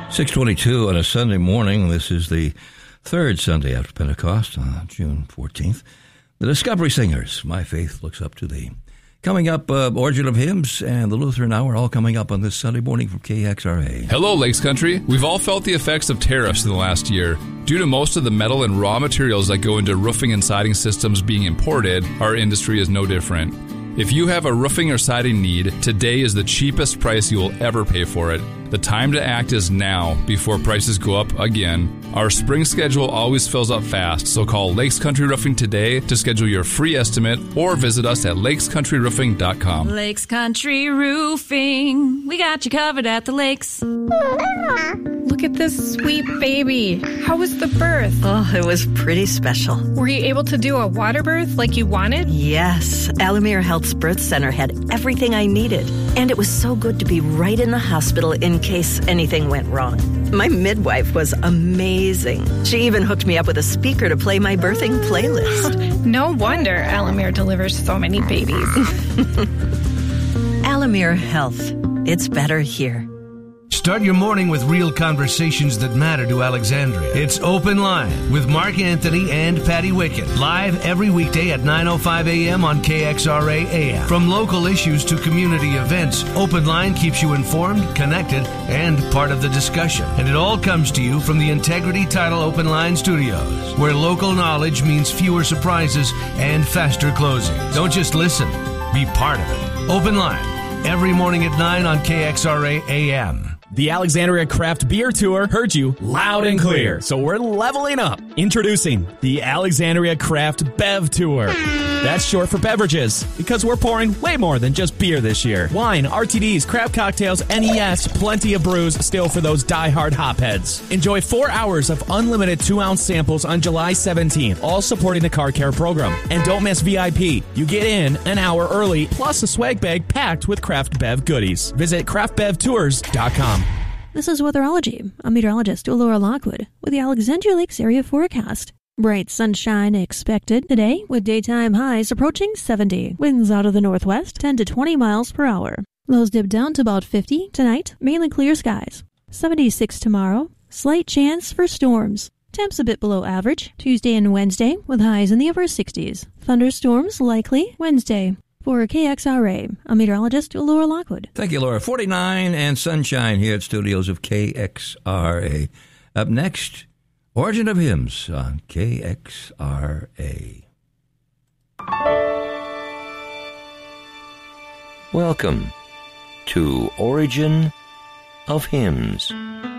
6:22 on a Sunday morning. This is the third Sunday after Pentecost, June 14th. The Discovery Singers, My Faith Looks Up to Thee. Coming up, Origin of Hymns and the Lutheran Hour, all coming up on this Sunday morning from KXRA. Hello, Lakes Country. We've all felt the effects of tariffs in the last year. Due to most of the metal and raw materials that go into roofing and siding systems being imported, our industry is no different. If you have a roofing or siding need, today is the cheapest price you will ever pay for it. The time to act is now, before prices go up again. Our spring schedule always fills up fast, so call Lakes Country Roofing today to schedule your free estimate or visit us at lakescountryroofing.com. Lakes Country Roofing, we got you covered at the lakes. Look at this sweet baby. How was the birth? Oh, it was pretty special. Were you able to do a water birth like you wanted? Yes. Alamere Health's birth center had everything I needed. And it was so good to be right in the hospital in case anything went wrong. My midwife was amazing. She even hooked me up with a speaker to play my birthing playlist. No wonder Alamere delivers so many babies. Alamere Health. It's better here. Start your morning with real conversations that matter to Alexandria. It's Open Line with Mark Anthony and Patty Wickett. Live every weekday at 9:05 a.m. on KXRA AM. From local issues to community events, Open Line keeps you informed, connected, and part of the discussion. And it all comes to you from the Integrity Title Open Line Studios, where local knowledge means fewer surprises and faster closing. Don't just listen, be part of it. Open Line, every morning at 9 on KXRA AM. The Alexandria Craft Beer Tour heard you loud and clear, so we're leveling up. Introducing the Alexandria Craft Bev Tour. That's short for beverages, because we're pouring way more than just beer this year. Wine, RTDs, craft cocktails, and yes, plenty of brews still for those die-hard hopheads. Enjoy 4 hours of unlimited 2-ounce samples on July 17th, all supporting the Car Care program. And don't miss VIP. You get in an hour early, plus a swag bag packed with craft bev goodies. Visit craftbevtours.com. This is Weatherology. I'm meteorologist Laura Lockwood with the Alexandria Lakes area forecast. Bright sunshine expected today with daytime highs approaching 70. Winds out of the northwest 10 to 20 miles per hour. Lows dip down to about 50 tonight. Mainly clear skies. 76 tomorrow. Slight chance for storms. Temps a bit below average Tuesday and Wednesday with highs in the upper 60s. Thunderstorms likely Wednesday. For KXRA, I'm meteorologist Laura Lockwood. Thank you, Laura. 49 and sunshine here at studios of KXRA. Up next, Origin of Hymns on KXRA. Welcome to Origin of Hymns.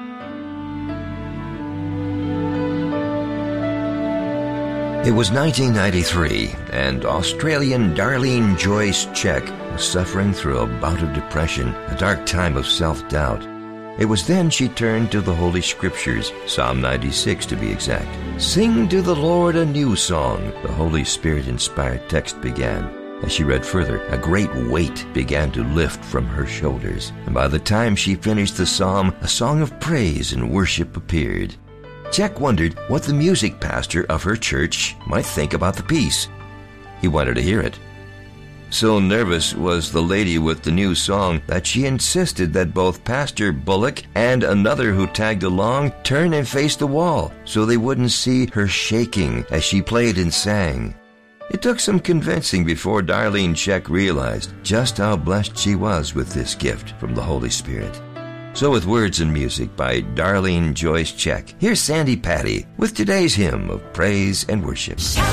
It was 1993, and Australian Darlene Joyce Check was suffering through a bout of depression, a dark time of self-doubt. It was then she turned to the Holy Scriptures, Psalm 96 to be exact. Sing to the Lord a new song, the Holy Spirit-inspired text began. As she read further, a great weight began to lift from her shoulders, and by the time she finished the psalm, a song of praise and worship appeared. Check wondered what the music pastor of her church might think about the piece. He wanted to hear it. So nervous was the lady with the new song that she insisted that both Pastor Bullock and another who tagged along turn and face the wall so they wouldn't see her shaking as she played and sang. It took some convincing before Darlene Check realized just how blessed she was with this gift from the Holy Spirit. So with words and music by Darlene Joyce Check, here's Sandy Patty with today's hymn of praise and worship.